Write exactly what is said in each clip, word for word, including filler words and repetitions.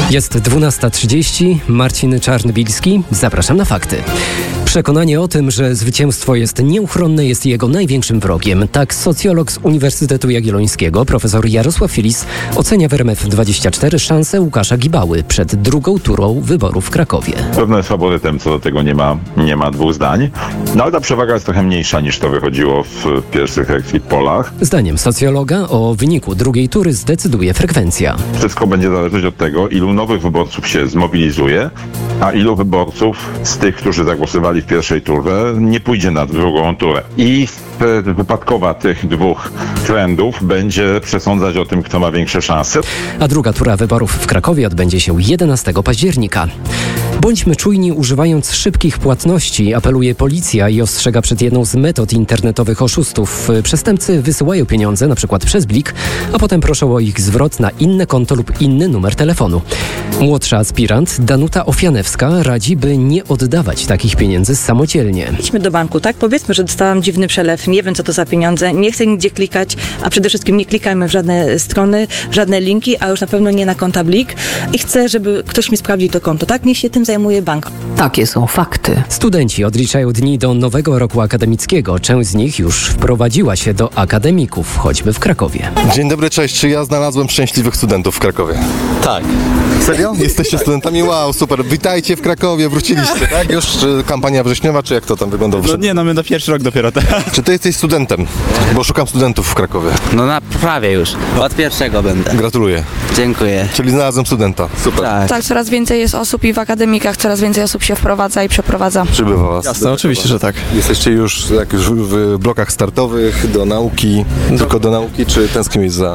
Jest dwunasta trzydzieści, Marcin Czarnbilski. Zapraszam na fakty. Przekonanie o tym, że zwycięstwo jest nieuchronne, jest jego największym wrogiem. Tak socjolog z Uniwersytetu Jagiellońskiego, profesor Jarosław Filis, ocenia w R M F dwadzieścia cztery szanse Łukasza Gibały przed drugą turą wyborów w Krakowie. Pewno jest faworytem, co do tego nie ma, nie ma dwóch zdań. No ale ta przewaga jest trochę mniejsza niż to wychodziło w pierwszych exit polach. Zdaniem socjologa o wyniku drugiej tury zdecyduje frekwencja. Wszystko będzie zależeć od tego, ilu nowych wyborców się zmobilizuje, a ilu wyborców z tych, którzy zagłosowali w pierwszej turze, nie pójdzie na drugą turę. I wypadkowa tych dwóch trendów będzie przesądzać o tym, kto ma większe szanse. A druga tura wyborów w Krakowie odbędzie się jedenastego października. Bądźmy czujni, używając szybkich płatności, apeluje policja i ostrzega przed jedną z metod internetowych oszustów. Przestępcy wysyłają pieniądze, na przykład przez Blik, a potem proszą o ich zwrot na inne konto lub inny numer telefonu. Młodsza aspirant Danuta Ofianewska radzi, by nie oddawać takich pieniędzy samodzielnie. Idźmy do banku, tak? Powiedzmy, że dostałam dziwny przelew, nie wiem co to za pieniądze, nie chcę nigdzie klikać, a przede wszystkim nie klikajmy w żadne strony, w żadne linki, a już na pewno nie na konta Blik i chcę, żeby ktoś mi sprawdził to konto, tak? Niech się tym zajmuje bank. Takie są fakty. Studenci odliczają dni do nowego roku akademickiego. Część z nich już wprowadziła się do akademików, choćby w Krakowie. Dzień dobry, cześć. Czy ja znalazłem szczęśliwych studentów w Krakowie? Tak. Serio? Jesteście studentami? Wow, super. Witajcie w Krakowie, wróciliście, tak? Już czy kampania wrześniowa, czy jak to tam wygląda? No nie, no my na pierwszy rok dopiero. Czy ty jesteś studentem? Bo szukam studentów w Krakowie. No na prawie już. Od pierwszego będę. Gratuluję. Dziękuję. Czyli znalazłem studenta. Super. Tak. Tak, coraz więcej jest osób i w akademikach coraz więcej osób się wprowadza i przeprowadza. Przybywa was. Jasne, oczywiście, że tak. Jesteście już, jak już w blokach startowych, do nauki, no. Tylko do nauki, czy tęskniłeś za...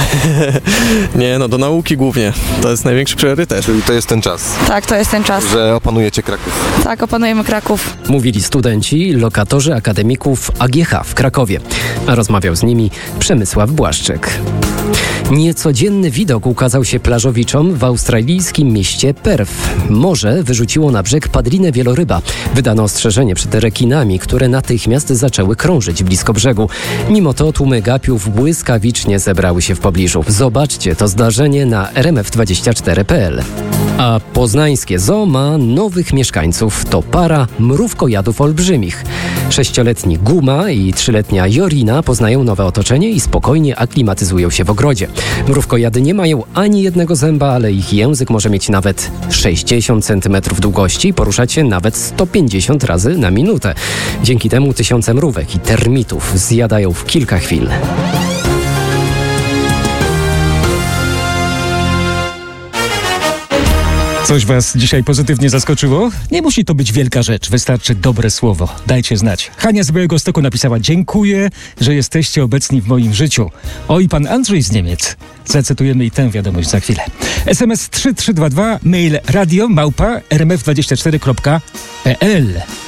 Nie, no do nauki głównie. To jest największy priorytet. Czyli to jest ten czas. Tak, to jest ten czas. Że opanujecie Kraków. Tak, opanujemy Kraków. Mówili studenci, lokatorzy akademików A G H w Krakowie. A rozmawiał z nimi Przemysław Błaszczyk. Niecodzienny widok ukazał się plażowiczom w australijskim mieście Perth. Morze wyrzuciło na brzeg padlinę wieloryba. Wydano ostrzeżenie przed rekinami, które natychmiast zaczęły krążyć blisko brzegu. Mimo to tłumy gapiów błyskawicznie zebrały się w pobliżu. Zobaczcie to zdarzenie na R M F dwadzieścia cztery kropka p l. A poznańskie zoo ma nowych mieszkańców. To para mrówkojadów olbrzymich. Sześcioletni Guma i trzyletnia Jorina poznają nowe otoczenie i spokojnie aklimatyzują się w ogrodzie. Mrówkojady nie mają ani jednego zęba, ale ich język może mieć nawet sześćdziesiąt centymetrów długości i poruszać się nawet sto pięćdziesiąt razy na minutę. Dzięki temu tysiące mrówek i termitów zjadają w kilka chwil. Coś was dzisiaj pozytywnie zaskoczyło? Nie musi to być wielka rzecz, wystarczy dobre słowo. Dajcie znać. Hania z Białegostoku napisała: dziękuję, że jesteście obecni w moim życiu. O, i pan Andrzej z Niemiec. Zacytujemy i tę wiadomość za chwilę. S M S trzy trzy dwa dwa, mail radio małpa r m f dwadzieścia cztery kropka p l.